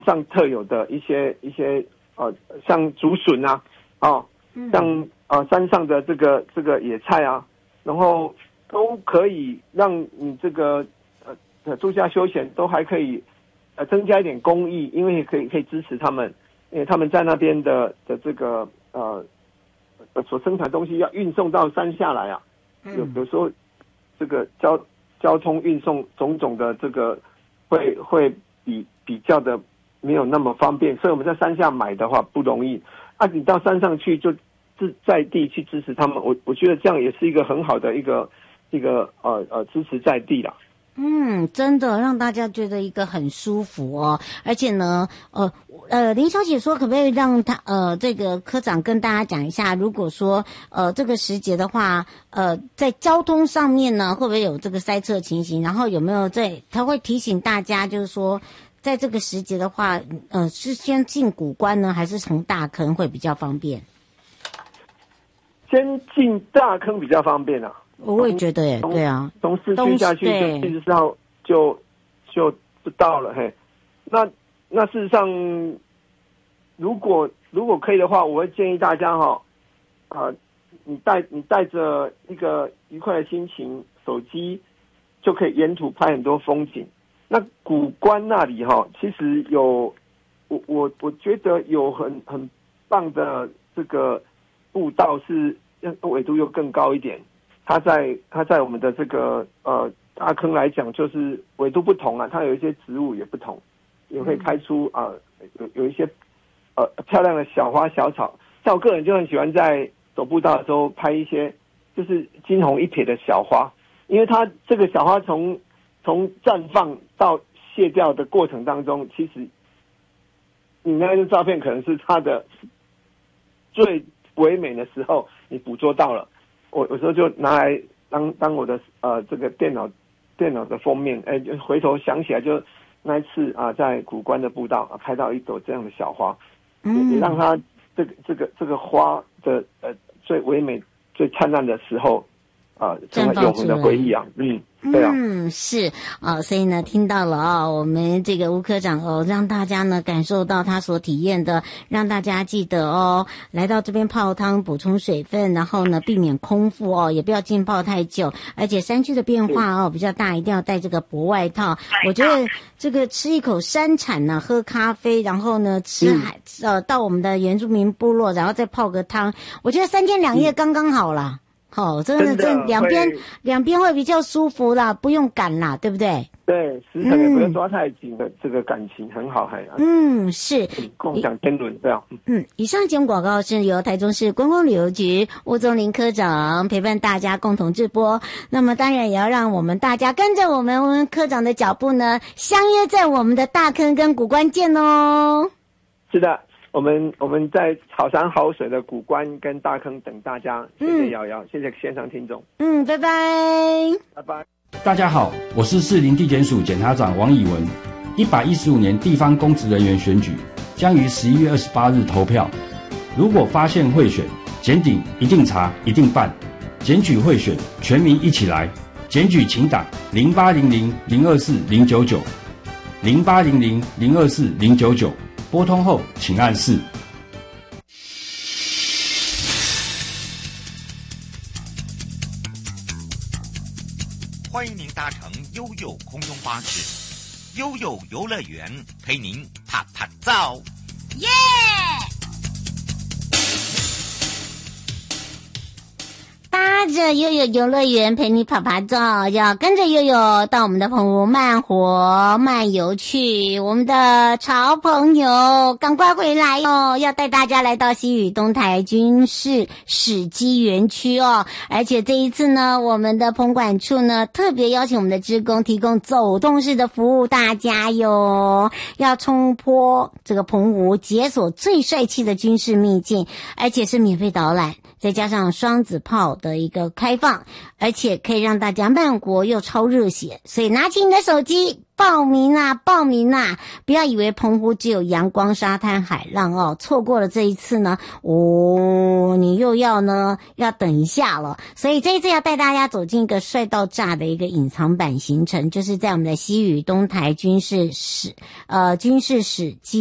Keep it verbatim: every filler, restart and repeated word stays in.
上特有的一些一些呃，像竹笋啊，哦，像呃山上的这个这个野菜啊，然后都可以让你这个呃住家休闲都还可以呃增加一点公益，因为可以可以支持他们，因为他们在那边的的这个呃所生产的东西要运送到山下来啊，有有时候这个交交通运送种种的这个会会比比较的没有那么方便，所以我们在山下买的话不容易啊，你到山上去就自在地去支持他们，我我觉得这样也是一个很好的一个一个呃呃支持在地啦。 嗯，真的让大家觉得一个很舒服哦，而且呢，呃呃，林小姐说，可不可以让他呃这个科长跟大家讲一下，如果说呃这个时节的话，呃在交通上面呢，会不会有这个塞车情形？然后有没有在他会提醒大家，就是说，在这个时节的话，呃是先进古关呢，还是从大坑会比较方便？ 先进大坑比较方便啊。 我也觉得耶，对啊， 从市区下去就七十四号就就就到了嘿。那那事实上，如果如果可以的话，我会建议大家哈、哦，啊、呃，你带你带着一个愉快的心情，手机就可以沿途拍很多风景。那古关那里哈、哦，其实有我我我觉得有很很棒的这个步道是纬度又更高一点。它在它在我们的这个呃大坑来讲，就是纬度不同啊，它有一些植物也不同，也会开出啊、呃、有有一些呃漂亮的小花小草。像我个人就很喜欢在走步道的时候拍一些就是惊鸿一瞥的小花，因为它这个小花从从绽放到谢掉的过程当中，其实你那张照片可能是它的最唯美的时候，你捕捉到了。我有时候就拿来当当我的呃这个电脑电脑的封面，哎，就回头想起来就那一次啊，在古关的步道啊拍到一朵这样的小花，嗯，也让它这个这个这个花的呃最唯美、最灿烂的时候啊，成为永恒的回忆啊，嗯。对啊， 嗯，是啊，所以呢，听到了啊、哦，我们这个吴科长哦，让大家呢感受到他所体验的，让大家记得哦，来到这边泡汤补充水分，然后呢避免空腹哦，也不要浸泡太久，而且山区的变化哦比较大，一定要带这个薄外套。我觉得这个吃一口山产呢、啊，喝咖啡，然后呢吃海、嗯、呃到我们的原住民部落，然后再泡个汤，我觉得三天两夜刚刚好啦。好、哦，真的，这两边两边会比较舒服啦，不用赶啦，对不对？ 对，时辰也不用抓太紧的，嗯、这个感情很好，还嗯是共享天伦这样。 嗯，以上节目广告是由台中市观光旅游局吴宗林科长陪伴大家共同直播。那么当然也要让我们大家跟着我们科长的脚步呢，相约在我们的大坑跟古关见哦。 是的。我们我们在好山好水的古关跟大坑等大家，谢谢瑶瑶、嗯，谢谢线上听众， 嗯，拜拜， 拜拜。 大家好，我是士林地检署检察长王以文。一百一十五年地方公职人员选举将于十一月二十八日投票。如果发现贿选，检警一定查，一定办。检举贿选，全民一起来。检举请打零八零零零二四零九九零八零零零二四零九九。拨通后请按四。 欢迎您搭乘悠悠空中巴士，悠悠游乐园陪您啪啪照， 耶！搭着悠悠游乐园陪你爬爬照，要跟着悠悠到我们的澎湖慢活漫游去。我们的潮朋友赶快回来哦，要带大家来到西屿东台军事史迹园区哦。而且这一次呢，我们的澎管处呢特别邀请我们的职工提供走动式的服务大家哟，要冲破这个澎湖解锁最帅气的军事秘境，而且是免费导览。 再加上双子炮的一个开放，而且可以让大家慢活又超热血，所以拿起你的手机报名啊报名啊，不要以为澎湖只有阳光沙滩海浪哦，错过了这一次呢哦，你又要呢要等一下了。所以这一次要带大家走进一个帅到炸的一个隐藏版行程，就是在我们的西屿东台军事史呃军事史迹